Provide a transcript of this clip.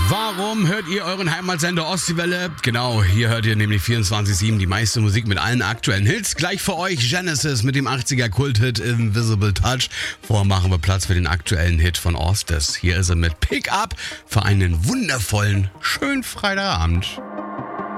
Warum hört ihr euren Heimatsender Ostseewelle? Genau, hier hört ihr nämlich 24/7 die meiste Musik mit allen aktuellen Hits. Gleich für euch Genesis mit dem 80er Kulthit Invisible Touch. Vorher machen wir Platz für den aktuellen Hit von Ostes. Hier ist er mit Pick Up für einen wundervollen, schönen Freitagabend.